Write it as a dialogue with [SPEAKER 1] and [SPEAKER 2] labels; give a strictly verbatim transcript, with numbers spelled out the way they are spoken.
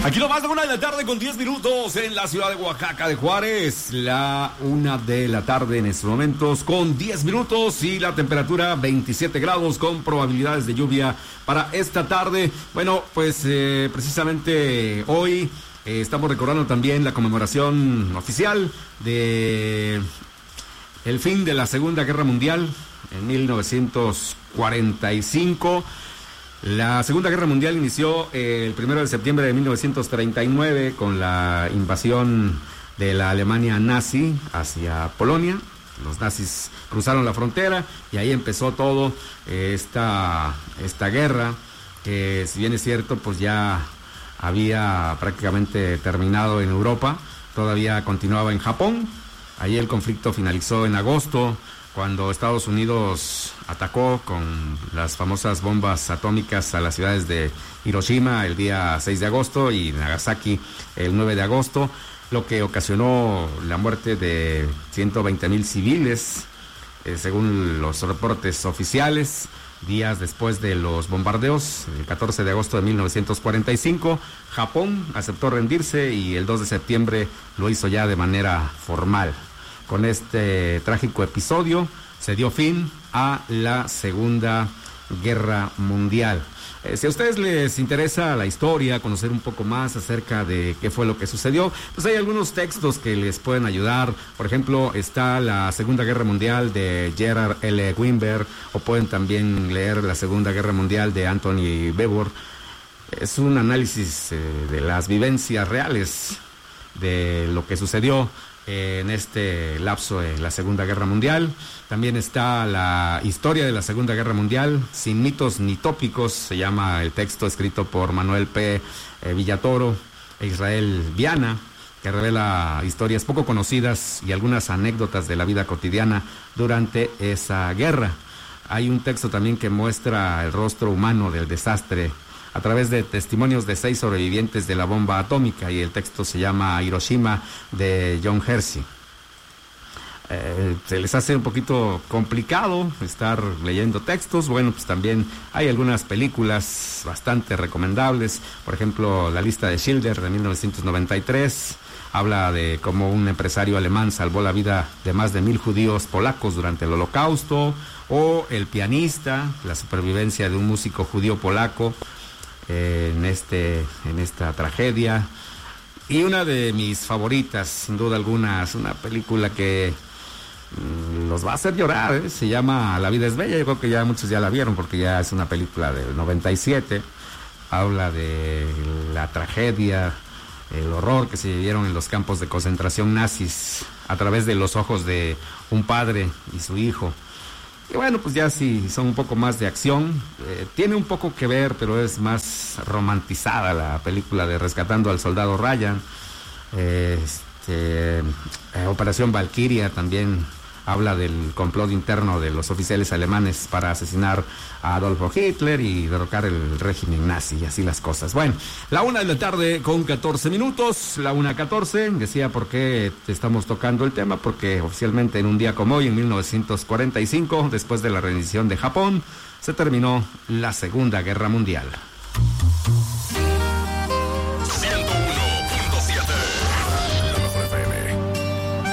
[SPEAKER 1] Aquí nomás la una de la tarde con diez minutos en la ciudad de Oaxaca de Juárez. La una de la tarde en estos momentos con diez minutos y la temperatura veintisiete grados con probabilidades de lluvia para esta tarde. Bueno, pues eh, precisamente hoy eh, estamos recordando también la conmemoración oficial de el fin de la Segunda Guerra Mundial en mil novecientos cuarenta y cinco. La Segunda Guerra Mundial inició eh, el primero de septiembre de mil novecientos treinta y nueve con la invasión de la Alemania nazi hacia Polonia. Los nazis cruzaron la frontera y ahí empezó todo eh, esta, esta guerra, que si bien es cierto, pues ya había prácticamente terminado en Europa, todavía continuaba en Japón. Ahí el conflicto finalizó en agosto, cuando Estados Unidos atacó con las famosas bombas atómicas a las ciudades de Hiroshima el día seis de agosto y Nagasaki el nueve de agosto, lo que ocasionó la muerte de ciento veinte mil civiles, eh, según los reportes oficiales. Días después de los bombardeos, el catorce de agosto de mil novecientos cuarenta y cinco, Japón aceptó rendirse y el dos de septiembre lo hizo ya de manera formal. Con este trágico episodio se dio fin a la Segunda Guerra Mundial. Eh, si a ustedes les interesa la historia, conocer un poco más acerca de qué fue lo que sucedió, pues hay algunos textos que les pueden ayudar. Por ejemplo, está la Segunda Guerra Mundial de Gerard L. Wimber, o pueden también leer la Segunda Guerra Mundial de Anthony Beevor. Es un análisis eh, de las vivencias reales de lo que sucedió en este lapso de la Segunda Guerra Mundial. También está la historia de la Segunda Guerra Mundial, sin mitos ni tópicos, se llama el texto, escrito por Manuel P. Villatoro e Israel Viana, que revela historias poco conocidas y algunas anécdotas de la vida cotidiana durante esa guerra. Hay un texto también que muestra el rostro humano del desastre a través de testimonios de seis sobrevivientes de la bomba atómica, y el texto se llama Hiroshima, de John Hersey. Eh, se les hace un poquito complicado estar leyendo textos. Bueno, pues también hay algunas películas bastante recomendables. Por ejemplo, La lista de Schindler de mil novecientos noventa y tres habla de cómo un empresario alemán salvó la vida de más de mil judíos polacos durante el Holocausto, o El pianista, la supervivencia de un músico judío polaco en este en esta tragedia. Y una de mis favoritas, sin duda alguna, es una película que mmm, los va a hacer llorar, ¿eh? Se llama La vida es bella. Yo creo que ya muchos ya la vieron porque ya es una película del noventa y siete. Habla de la tragedia, el horror que se vivieron en los campos de concentración nazis a través de los ojos de un padre y su hijo. Y bueno, pues ya si son un poco más de acción, eh, tiene un poco que ver, pero es más romantizada la película de Rescatando al Soldado Ryan. Eh, este, eh, Operación Valquiria también habla del complot interno de los oficiales alemanes para asesinar a Adolfo Hitler y derrocar el régimen nazi, y así las cosas. Bueno, la una de la tarde con catorce minutos, la una catorce, decía por qué te estamos tocando el tema, porque oficialmente en un día como hoy, en mil novecientos cuarenta y cinco, después de la rendición de Japón, se terminó la Segunda Guerra Mundial.